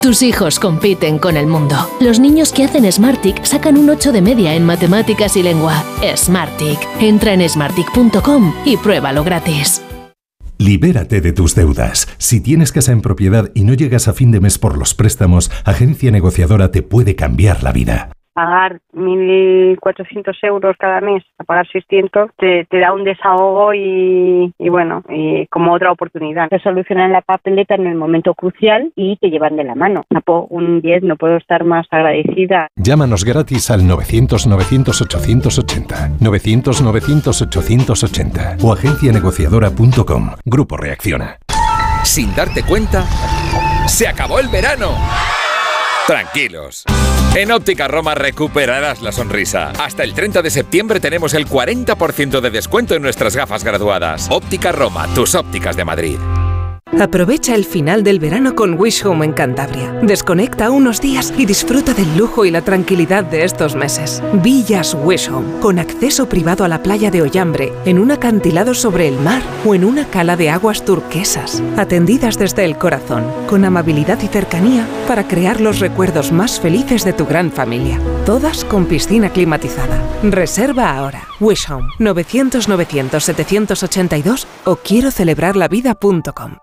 Tus hijos compiten con el mundo. Los niños que hacen Smartick sacan un 8 de media en matemáticas y lengua. Smartick. Entra en smartick.com y pruébalo gratis. Libérate de tus deudas. Si tienes casa en propiedad y no llegas a fin de mes por los préstamos, Agencia Negociadora te puede cambiar la vida. Pagar 1.400 euros cada mes, a pagar 600, te da un desahogo y como otra oportunidad. Te solucionan la papeleta en el momento crucial y te llevan de la mano. Un 10, no puedo estar más agradecida. Llámanos gratis al 900-900-880, 900-900-880 o agencianegociadora.com. Grupo Reacciona. Sin darte cuenta, ¡se acabó el verano! Tranquilos. En Óptica Roma recuperarás la sonrisa. Hasta el 30 de septiembre tenemos el 40% de descuento en nuestras gafas graduadas. Óptica Roma, tus ópticas de Madrid. Aprovecha el final del verano con Wish Home en Cantabria. Desconecta unos días y disfruta del lujo y la tranquilidad de estos meses. Villas Wish Home, con acceso privado a la playa de Ollambre, en un acantilado sobre el mar o en una cala de aguas turquesas. Atendidas desde el corazón, con amabilidad y cercanía para crear los recuerdos más felices de tu gran familia. Todas con piscina climatizada. Reserva ahora. Wish Home, 900-900-782 o quiero celebrarlavida.com.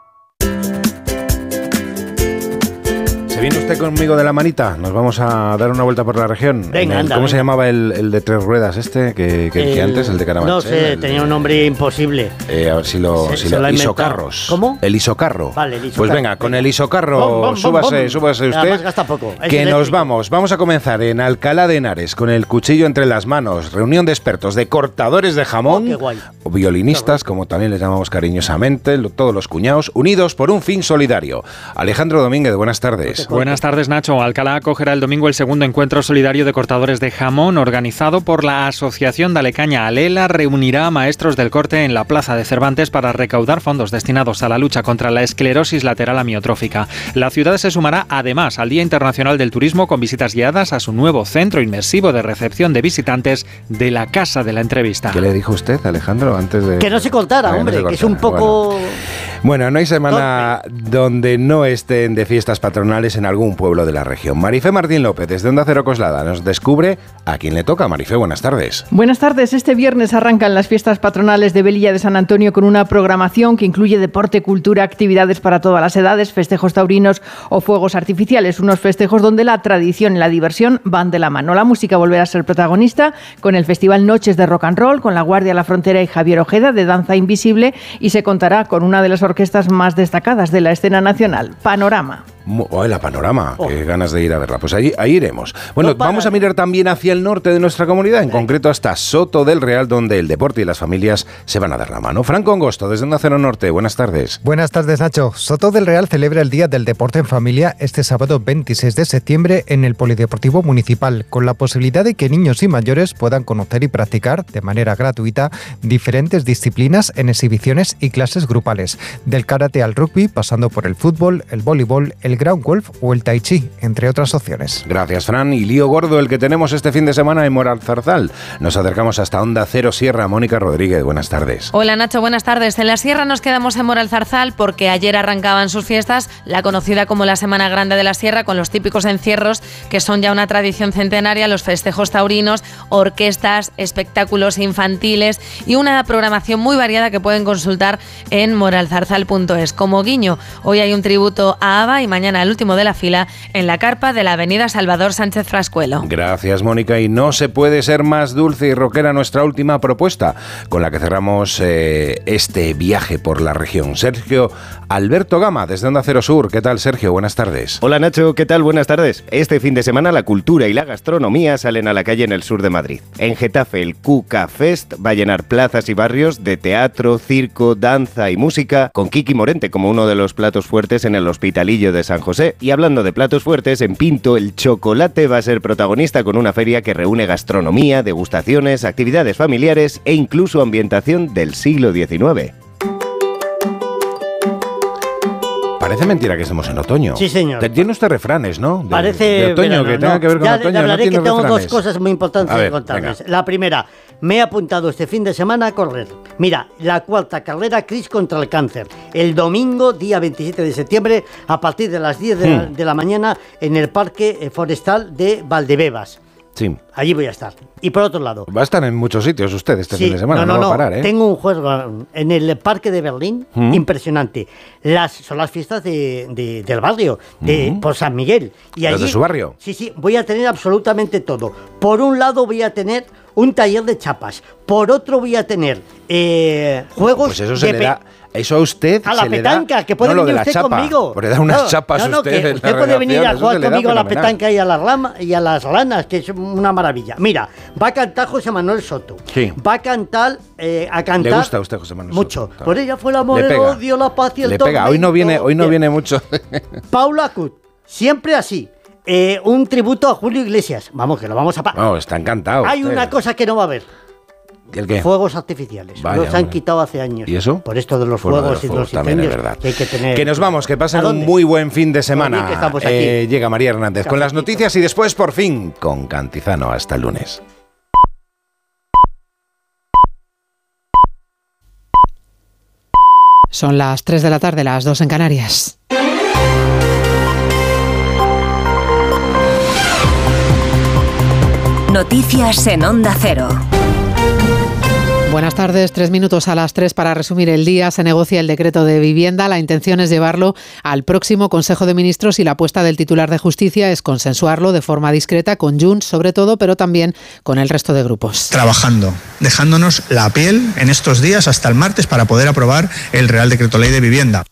¿Viene usted conmigo de la manita? Nos vamos a dar una vuelta por la región. Venga, anda. ¿Cómo se llamaba el de 3 ruedas que antes, el de Carabanchel? No sé, tenía un nombre imposible. A ver si lo isocarros. ¿Cómo? El isocarro. Vale, el isocarro. Pues venga, con el isocarro, súbase usted. Además gasta poco. Que nos vamos. Vamos a comenzar en Alcalá de Henares, con el cuchillo entre las manos. Reunión de expertos, de cortadores de jamón, qué guay. O violinistas, como también les llamamos cariñosamente, todos los cuñados, unidos por un fin solidario. Alejandro Domínguez, buenas tardes. Buenas tardes, Nacho. Alcalá acogerá el domingo el segundo encuentro solidario de cortadores de jamón organizado por la Asociación Dalecaña Alela. Reunirá a maestros del corte en la Plaza de Cervantes para recaudar fondos destinados a la lucha contra la esclerosis lateral amiotrófica. La ciudad se sumará además al Día Internacional del Turismo con visitas guiadas a su nuevo centro inmersivo de recepción de visitantes de la Casa de la Entrevista. ¿Qué le dijo usted, Alejandro, antes de...? Que no se cortara, hombre, que es un poco... Bueno, no hay semana donde no estén de fiestas patronales en algún pueblo de la región. Marifé Martín López, desde Onda Cero Coslada, nos descubre a quién le toca. Marifé, buenas tardes. Buenas tardes. Este viernes arrancan las fiestas patronales de Velilla de San Antonio con una programación que incluye deporte, cultura, actividades para todas las edades, festejos taurinos o fuegos artificiales. Unos festejos donde la tradición y la diversión van de la mano. La música volverá a ser protagonista con el Festival Noches de Rock and Roll, con la Guardia La Frontera y Javier Ojeda de Danza Invisible, y se contará con una de las orquestas más destacadas de la escena nacional, Panorama. La Panorama, qué ganas de ir a verla. Pues ahí iremos. Bueno, vamos a mirar también hacia el norte de nuestra comunidad, en concreto hasta Soto del Real, donde el deporte y las familias se van a dar la mano. Franco Angosto, desde Onda Cero Norte, buenas tardes. Buenas tardes, Nacho. Soto del Real celebra el Día del Deporte en Familia este sábado 26 de septiembre en el Polideportivo Municipal, con la posibilidad de que niños y mayores puedan conocer y practicar de manera gratuita diferentes disciplinas en exhibiciones y clases grupales, del karate al rugby, pasando por el fútbol, el voleibol, el ground golf o el tai chi, entre otras opciones. Gracias, Fran. Y lío gordo el que tenemos este fin de semana en Moralzarzal. Nos acercamos hasta Onda Cero Sierra. Mónica Rodríguez, buenas tardes. Hola, Nacho, buenas tardes. En la Sierra nos quedamos en Moralzarzal porque ayer arrancaban sus fiestas, la conocida como la Semana Grande de la Sierra, con los típicos encierros que son ya una tradición centenaria, los festejos taurinos, orquestas, espectáculos infantiles y una programación muy variada que pueden consultar en moralzarzal.es. Como guiño, hoy hay un tributo a ABBA y mañana el último de la fila en la carpa de la avenida Salvador Sánchez Frascuelo. Gracias, Mónica. Y no se puede ser más dulce y rockera nuestra última propuesta, con la que cerramos este viaje por la región. Sergio Alberto Gama, desde Onda Cero Sur. ¿Qué tal, Sergio? Buenas tardes. Hola, Nacho. ¿Qué tal? Buenas tardes. Este fin de semana la cultura y la gastronomía salen a la calle en el sur de Madrid. En Getafe, el Cuca Fest va a llenar plazas y barrios de teatro, circo, danza y música, con Kiki Morente como uno de los platos fuertes en el Hospitalillo de San José. Y hablando de platos fuertes, en Pinto el chocolate va a ser protagonista con una feria que reúne gastronomía, degustaciones, actividades familiares e incluso ambientación del siglo XIX. parece mentira que estemos en otoño. Sí, señor. Tiene usted refranes, ¿no? Parece de otoño, verano, que tenga que ver con ya otoño. Le hablaré, no que tengo refranes. dos cosas muy importantes que contarles. Venga. La primera, me he apuntado este fin de semana a correr. Mira, la 4ª carrera CRIS contra el cáncer. El domingo, día 27 de septiembre, a partir de las 10 de la mañana, en el Parque Forestal de Valdebebas. Sí. Allí voy a estar. Y por otro lado... Va a estar en muchos sitios usted este fin de semana, no va a parar, ¿eh? Tengo un juego en el Parque de Berlín impresionante. Son las fiestas del barrio, por San Miguel. Y ¿Los allí, de su barrio? Sí, voy a tener absolutamente todo. Por un lado voy a tener un taller de chapas. Por otro voy a tener juegos pues eso se le da... Eso a usted a la se petanca, le da, que puede venir usted chapa, conmigo. Porque da unas chapas usted. Que en usted la puede venir a redacción, jugar eso se le da conmigo a la fenomenal. petanca y a las lanas, que es una maravilla. Mira, va a cantar José Manuel Soto. Sí. Va a cantar... ¿Le gusta a usted José Manuel mucho. Soto? Claro. Por ella fue el amor, el odio, la paz y el Le tormento. pega. Hoy no viene mucho. Paula Cut, siempre así. Un tributo a Julio Iglesias. Vamos, que lo vamos a... No, está encantado. Hay usted. una cosa que no va a haber. ¿El qué? Fuegos artificiales. Vaya, los han quitado hace años. ¿Y eso? Por esto de los Por lo de fuegos y de los también incendios. es verdad. Que hay que tener... Que nos vamos, que pasen ¿A un dónde? muy buen fin de semana. Bien, que estamos aquí. Llega María Hernández con las noticias y después, por fin, con Cantizano. Hasta el lunes. Son las 3 de la tarde, las 2 en Canarias. Noticias en Onda Cero. Buenas tardes, 3 minutos a las 3 para resumir el día. Se negocia el decreto de vivienda. La intención es llevarlo al próximo Consejo de Ministros y la apuesta del titular de Justicia es consensuarlo de forma discreta con Junts sobre todo, pero también con el resto de grupos. Trabajando, dejándonos la piel en estos días hasta el martes para poder aprobar el Real Decreto Ley de Vivienda.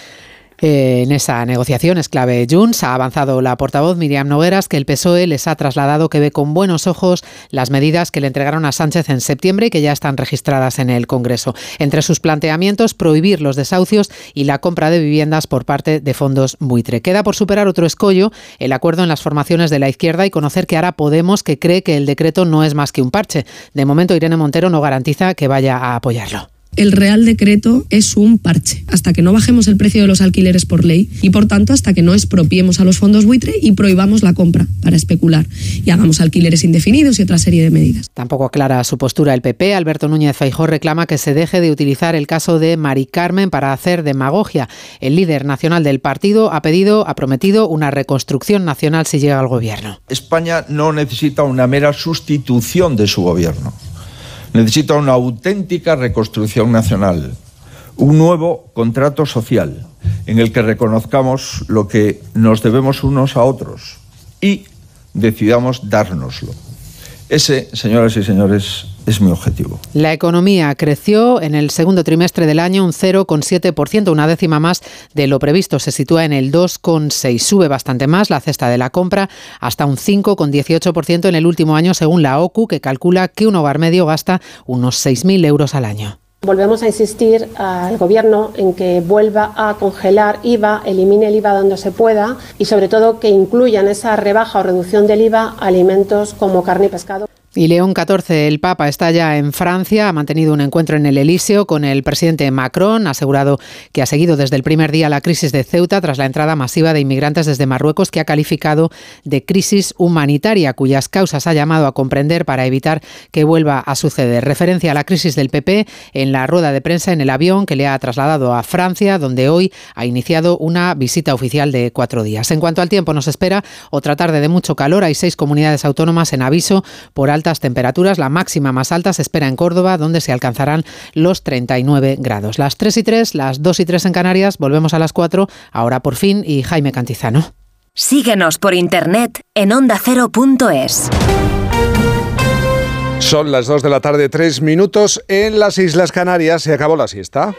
En esa negociación es clave Junts. Ha avanzado la portavoz Miriam Nogueras que el PSOE les ha trasladado que ve con buenos ojos las medidas que le entregaron a Sánchez en septiembre y que ya están registradas en el Congreso. Entre sus planteamientos, prohibir los desahucios y la compra de viviendas por parte de fondos buitre. Queda por superar otro escollo, el acuerdo en las formaciones de la izquierda y conocer qué hará Podemos, que cree que el decreto no es más que un parche. De momento, Irene Montero no garantiza que vaya a apoyarlo. El Real Decreto es un parche, hasta que no bajemos el precio de los alquileres por ley y, por tanto, hasta que no expropiemos a los fondos buitre y prohibamos la compra para especular y hagamos alquileres indefinidos y otra serie de medidas. Tampoco aclara su postura el PP. Alberto Núñez Feijóo reclama que se deje de utilizar el caso de Mari Carmen para hacer demagogia. El líder nacional del partido ha prometido una reconstrucción nacional si llega al gobierno. España no necesita una mera sustitución de su gobierno. Necesita una auténtica reconstrucción nacional, un nuevo contrato social en el que reconozcamos lo que nos debemos unos a otros y decidamos dárnoslo. Ese, señoras y señores, es mi objetivo. La economía creció en el segundo trimestre del año un 0,7%, una décima más de lo previsto. Se sitúa en el 2,6%. Sube bastante más la cesta de la compra, hasta un 5,18% en el último año, según la OCU, que calcula que un hogar medio gasta unos 6.000 euros al año. Volvemos a insistir al Gobierno en que vuelva a congelar IVA, elimine el IVA donde se pueda y sobre todo que incluyan esa rebaja o reducción del IVA a alimentos como carne y pescado. Y León XIV, el Papa, está ya en Francia, ha mantenido un encuentro en el Elíseo con el presidente Macron, ha asegurado que ha seguido desde el primer día la crisis de Ceuta tras la entrada masiva de inmigrantes desde Marruecos, que ha calificado de crisis humanitaria, cuyas causas ha llamado a comprender para evitar que vuelva a suceder. Referencia a la crisis del PP en la rueda de prensa en el avión que le ha trasladado a Francia, donde hoy ha iniciado una visita oficial de 4 días. En cuanto al tiempo, nos espera otra tarde de mucho calor. Hay 6 comunidades autónomas en aviso por altas temperaturas. La máxima más alta se espera en Córdoba, donde se alcanzarán los 39 grados. Las 3:03, las 2:03 en Canarias. Volvemos a las 4. Ahora por fin y Jaime Cantizano. Síguenos por internet en ondacero.es. Son las 2 de la tarde, 3 minutos en las Islas Canarias. Se acabó la siesta.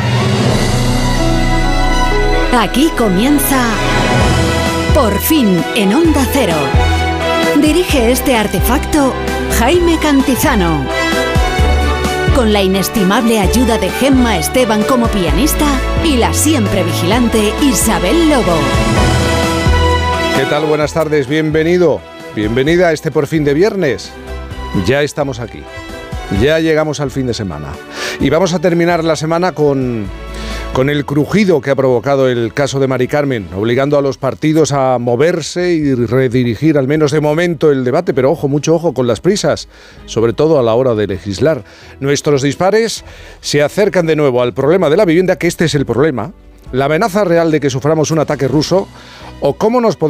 Aquí comienza Por fin en Onda Cero. Dirige este artefacto Jaime Cantizano. Con la inestimable ayuda de Gemma Esteban como pianista y la siempre vigilante Isabel Lobo. ¿Qué tal? Buenas tardes, bienvenido. Bienvenida a este Por fin de viernes. Ya estamos aquí. Ya llegamos al fin de semana. Y vamos a terminar la semana con con el crujido que ha provocado el caso de Mari Carmen, obligando a los partidos a moverse y redirigir al menos de momento el debate, pero ojo, mucho ojo con las prisas, sobre todo a la hora de legislar. Nuestros dispares se acercan de nuevo al problema de la vivienda, que este es el problema, la amenaza real de que suframos un ataque ruso, o cómo nos podemos